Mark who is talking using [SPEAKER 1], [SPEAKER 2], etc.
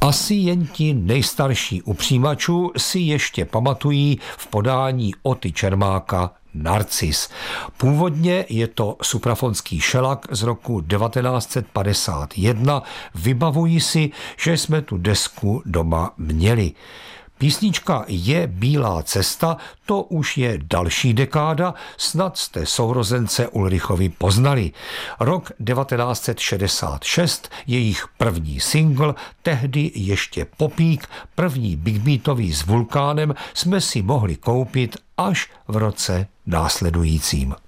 [SPEAKER 1] Asi jen ti nejstarší u přijímačů si ještě pamatují v podání Oty Čermáka Narcis. Původně je to suprafonský šelak z roku 1951. Vybavuji si, že jsme tu desku doma měli. Písnička Je bílá cesta, to už je další dekáda, snad jste sourozence Ulrichovi poznali. Rok 1966, jejich první single, tehdy ještě Popík, první big beatový s Vulkánem jsme si mohli koupit až v roce následujícím.